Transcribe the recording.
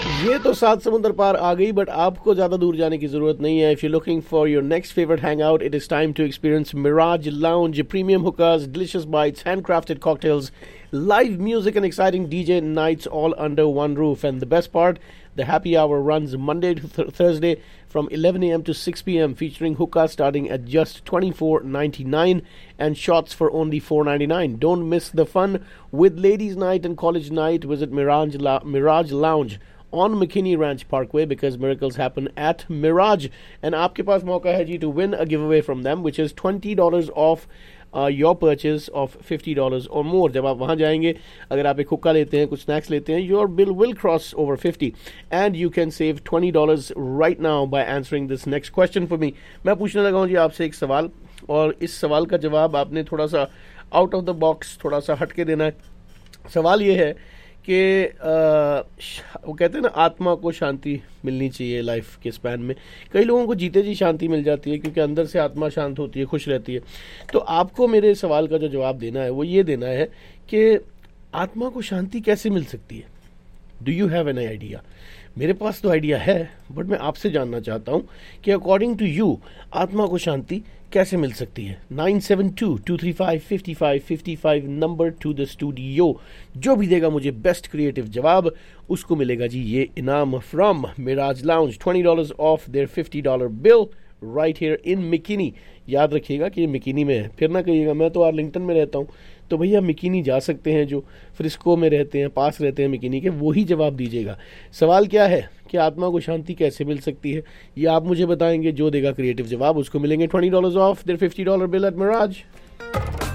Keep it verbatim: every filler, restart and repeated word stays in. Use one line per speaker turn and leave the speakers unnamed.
ये तो सात समुंदर पार आ गई, बट आपको ज्यादा दूर जाने की जरूरत नहीं है. If you looking for your next favourite hang out, it is time to experience Miraj lounge. Premium हुक्कास, delicious bytes, handcrafted cocktails, live music and exciting D J nights all under one roof. And the best part, the happy hour runs Monday to th- Thursday from eleven a.m. to six p.m. featuring hookah starting at just twenty-four ninety-nine and shots for only four ninety-nine. Don't miss the fun with ladies night and college night. Visit Mirage, La- Mirage Lounge on McKinney Ranch Parkway because miracles happen at Mirage. And aapke paas mauka hai ji to win a giveaway from them, which is twenty dollars off Uh, your purchase of fifty dollars or more. जब आप वहाँ जाएंगे, अगर आप एक हुक्का लेते हैं, कुछ स्नैक्स लेते हैं, your bill will cross over fifty and you can save twenty dollars right now by answering this next question for me. मैं पूछने लगा हूँ जी आपसे एक सवाल, और इस सवाल का जवाब आपने थोड़ा सा आउट ऑफ द बॉक्स, थोड़ा सा हट के देना है. सवाल ये है कि वो कहते हैं ना, आत्मा को शांति मिलनी चाहिए लाइफ के स्पैन में. कई लोगों को जीते जी शांति मिल जाती है क्योंकि अंदर से आत्मा शांत होती है, खुश रहती है. तो आपको मेरे सवाल का जो जवाब देना है वो ये देना है कि आत्मा को शांति कैसे मिल सकती है. Do you have an idea? मेरे पास तो आइडिया है, बट मैं आपसे जानना चाहता हूँ कि अकॉर्डिंग टू यू आत्मा को शांति कैसे मिल सकती है. Nine seven to to three five fifty five fifty five number two the studio. जो भी देगा मुझे बेस्ट क्रिएटिव जवाब, उसको मिलेगा जी ये इनाम from Miraj lounge. Twenty dollar of their fifty dollar bill right here in मिकिनी. याद रखिएगा कि ये मिकिनी में है. फिर ना कहिएगा मैं तो आर्लिंगटन में रहता हूँ. तो भैया मिकिनी जा सकते हैं, जो फ्रिस्को में रहते हैं, पास रहते हैं मिकिनी के, वही जवाब दीजिएगा. सवाल क्या है कि आत्मा को शांति कैसे मिल सकती है, ये आप मुझे बताएंगे. जो देगा क्रिएटिव जवाब उसको मिलेंगे twenty dollar of their fifty dollar bill eight Miraj.